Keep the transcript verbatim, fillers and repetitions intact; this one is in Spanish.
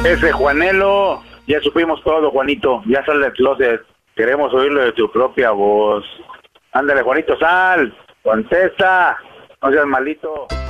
Ese Juanelo, ya supimos todo, Juanito, ya sale del closet. Queremos oírlo de tu propia voz. Ándale, Juanito, sal, contesta, no seas malito.